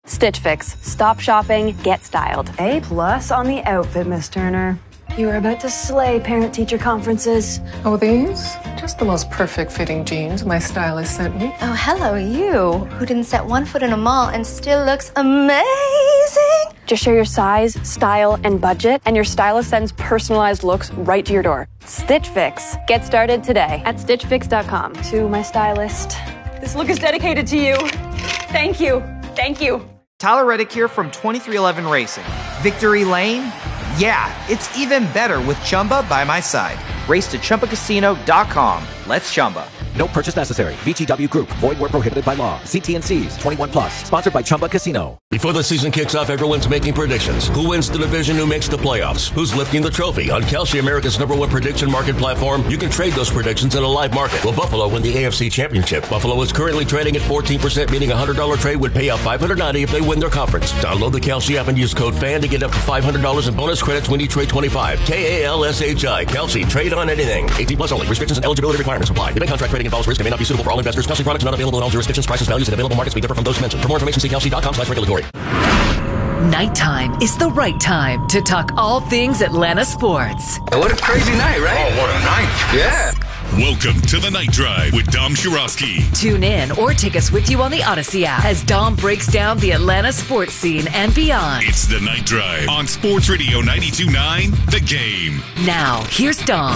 Stitch Fix. Stop shopping, get styled. A+ on the outfit, Miss Turner. You are about to slay parent-teacher conferences. Oh, these? Just the most perfect fitting jeans my stylist sent me. Oh, hello, you, who didn't set one foot in a mall and still looks amazing. Just share your size, style, and budget, and your stylist sends personalized looks right to your door. Stitch Fix. Get started today at StitchFix.com. To my stylist. This look is dedicated to you. Thank you. Thank you. Tyler Reddick here from 2311 Racing. Victory Lane? Yeah, it's even better with Chumba by my side. Race to ChumbaCasino.com. Let's Chumba. No purchase necessary. VGW Group. Void where prohibited by law. See T&Cs. 21 plus. Sponsored by Chumba Casino. Before the season kicks off, everyone's making predictions. Who wins the division? Who makes the playoffs? Who's lifting the trophy? On Kalshi, America's #1 prediction market platform, you can trade those predictions in a live market. Will Buffalo win the AFC Championship? Buffalo is currently trading at 14%, meaning a $100 trade would pay out $590 if they win their conference. Download the Kalshi app and use code FAN to get up to $500 in bonus credits when you trade 25. KALSHI. Kalshi. Trade on anything. 18 plus only. Restrictions and eligibility requirements apply. Debit contract trading involves risk and may not be suitable for all investors. Kalshi products not available in all jurisdictions. Prices, values, and available markets may differ from those mentioned. For more information, see Kalshi.com/regulatory. Nighttime is the right time to talk all things Atlanta sports. What a crazy night, right? Oh, what a night. Yeah. Welcome to the Night Drive with Dom Shirosky. Tune in or take us with you on the Odyssey app as Dom breaks down the Atlanta sports scene and beyond. It's the Night Drive on Sports Radio 92.9 The Game. Now, here's Dom.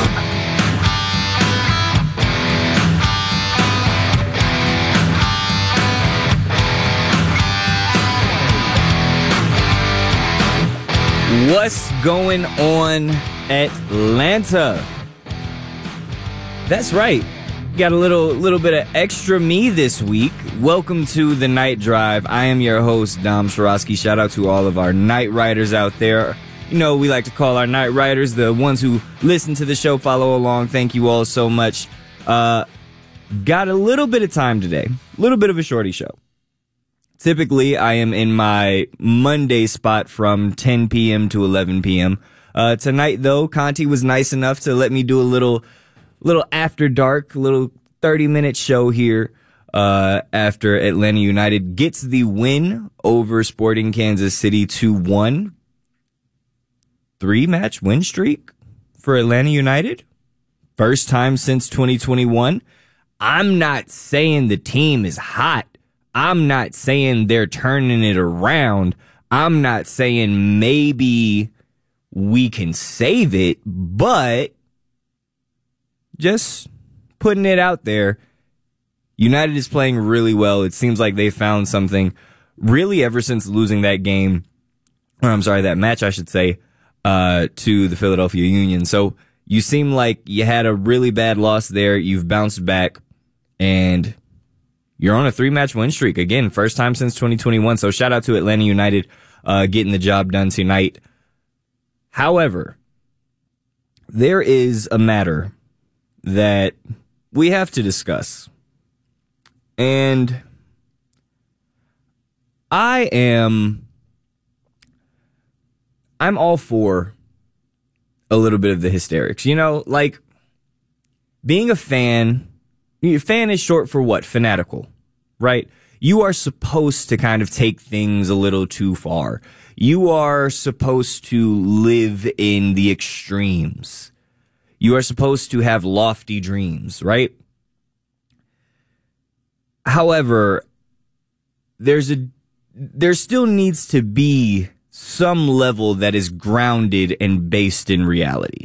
What's going on, Atlanta? That's right. Got a little bit of extra me this week. Welcome to the Night Drive. I am your host, Dom Shirosky. Shout out to all of our night riders out there. You know, we like to call our night riders the ones who listen to the show, follow along. Thank you all so much. Got a little bit of time today. A little bit of a shorty show. Typically, I am in my Monday spot from 10 p.m. to 11 p.m. Tonight, though, Conti was nice enough to let me do a little after dark, little 30-minute show here after Atlanta United gets the win over Sporting Kansas City 2-1. 3-match win streak for Atlanta United. First time since 2021. I'm not saying the team is hot. I'm not saying they're turning it around. I'm not saying maybe we can save it, but just putting it out there. United is playing really well. It seems like they found something really ever since losing that game, or I'm sorry, that match, I should say, to the Philadelphia Union. So you seem like you had a really bad loss there. You've bounced back, and you're on a 3-match win streak. Again, first time since 2021. So shout out to Atlanta United getting the job done tonight. However, there is a matter that we have to discuss. And I'm all for a little bit of the hysterics. You know, like being a fan is short for what? Fanatical, right? You are supposed to kind of take things a little too far. You are supposed to live in the extremes. You are supposed to have lofty dreams, right? However, there still needs to be some level that is grounded and based in reality.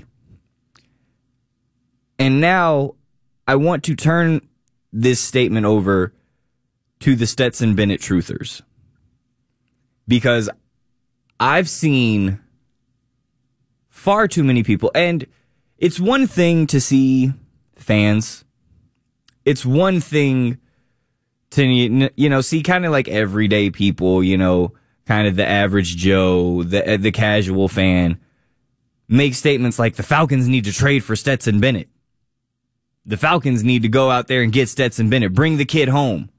And now I want to turn this statement over to the Stetson Bennett truthers, because I've seen far too many people, and it's one thing to see fans. It's one thing to, you know, see kind of like everyday people, you know, kind of the average Joe, the casual fan, make statements like the Falcons need to trade for Stetson Bennett. The Falcons need to go out there and get Stetson Bennett. Bring the kid home.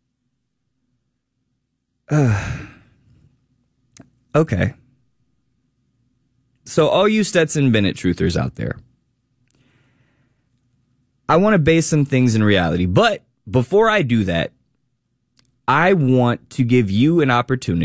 Okay. So all you Stetson Bennett truthers out there, I want to base some things in reality. But before I do that, I want to give you an opportunity